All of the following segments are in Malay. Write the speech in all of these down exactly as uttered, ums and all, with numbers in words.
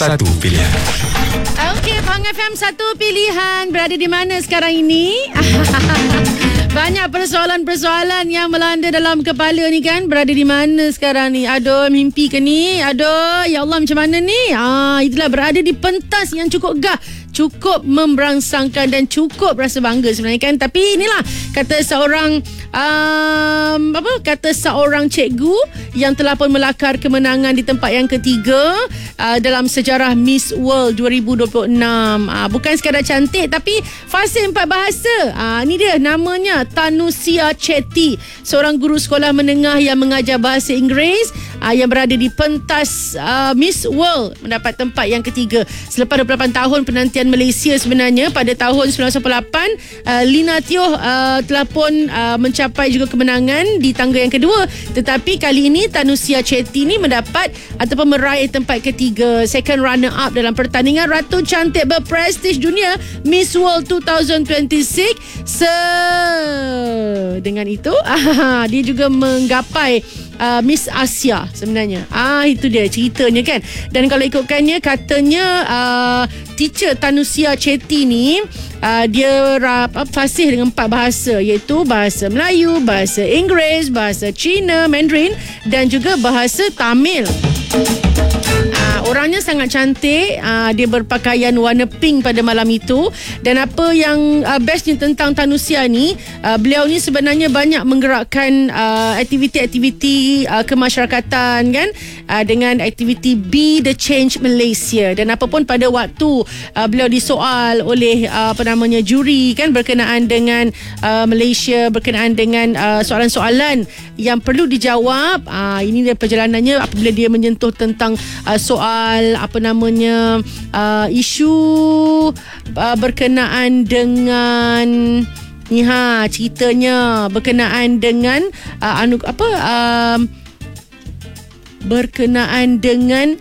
satu pilihan. Okey, Pahang F M satu pilihan. Berada di mana sekarang ini? Banyak persoalan-persoalan yang melanda dalam kepala ni kan. Berada di mana sekarang ni? Aduh, mimpi ke ni? Aduh, ya Allah, macam mana ni? Ah, itulah, berada di pentas yang cukup gah, cukup memberangsangkan dan cukup rasa bangga sebenarnya kan. Tapi inilah kata seorang um, apa kata seorang cikgu yang telah pun melakar kemenangan di tempat yang ketiga uh, dalam sejarah Miss World dua ribu dua puluh enam. Uh, bukan sekadar cantik tapi fasih empat bahasa. Uh, ini dia namanya Tanusia Chetty, seorang guru sekolah menengah yang mengajar bahasa Inggeris uh, yang berada di pentas uh, Miss World, mendapat tempat yang ketiga. Selepas dua puluh lapan tahun penantian Malaysia sebenarnya, pada tahun sembilan belas sembilan puluh lapan uh, Lina Tioh uh, telah pun uh, mencapai juga kemenangan di tangga yang kedua. Tetapi kali ini Tanusia Chetty ni mendapat ataupun meraih tempat ketiga, second runner up dalam pertandingan Ratu Cantik berprestij dunia Miss World dua ribu dua puluh enam. Se dengan itu ah, dia juga menggapai uh, Miss Asia sebenarnya. Ah, itu dia ceritanya kan. Dan kalau ikutkannya, katanya uh, teacher Tanusia Chetty ni uh, dia rap, uh, fasih dengan empat bahasa, iaitu bahasa Melayu, bahasa Inggeris, bahasa Cina, Mandarin dan juga bahasa Tamil. Uh, orangnya sangat cantik. uh, Dia berpakaian warna pink pada malam itu. Dan apa yang uh, bestnya tentang Tanusia ni, uh, beliau ni sebenarnya banyak menggerakkan uh, aktiviti-aktiviti uh, kemasyarakatan kan, uh, dengan aktiviti Be The Change Malaysia. Dan apapun pada waktu uh, beliau disoal oleh uh, apa namanya juri kan, berkenaan dengan uh, Malaysia, berkenaan dengan uh, soalan-soalan yang perlu dijawab. uh, Ini dia perjalanannya apabila dia menyentuh tentang uh, soal apa namanya uh, isu uh, berkenaan dengan ni ha ceritanya berkenaan dengan uh, anu apa uh, berkenaan dengan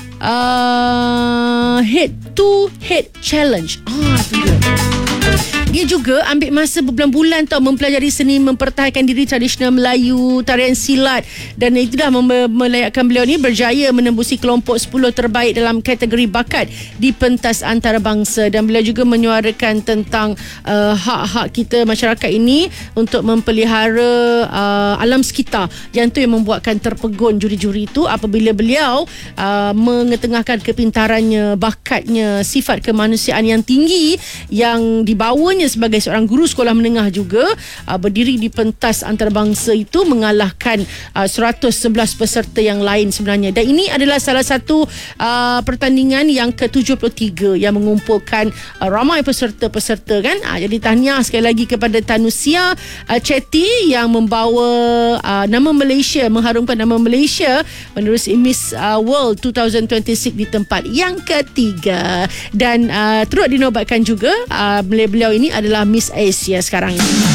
uh, head to head challenge. Ah, itu dia. Dia juga ambil masa berbulan-bulan tau mempelajari seni mempertahankan diri tradisional Melayu, tarian silat, dan itu dah mem- melayakkan beliau ni berjaya menembusi kelompok sepuluh terbaik dalam kategori bakat di pentas antarabangsa. Dan beliau juga menyuarakan tentang uh, hak-hak kita masyarakat ini untuk memelihara uh, alam sekitar, yang tu yang membuatkan terpegun juri-juri itu apabila beliau uh, mengetengahkan kepintarannya, bakatnya, sifat kemanusiaan yang tinggi yang dibawanya sebagai seorang guru sekolah menengah juga, uh, berdiri di pentas antarabangsa itu mengalahkan uh, seratus sebelas peserta yang lain sebenarnya. Dan ini adalah salah satu uh, pertandingan yang ke tujuh puluh tiga yang mengumpulkan uh, ramai peserta-peserta kan. Uh, jadi tahniah sekali lagi kepada Tanusia uh, Chetty yang membawa uh, nama Malaysia, mengharumkan nama Malaysia menerusi Miss uh, World dua ribu dua puluh enam di tempat yang ketiga. Dan uh, turut dinobatkan juga uh, beliau-beliau ini adalah Miss Asia sekarang ini.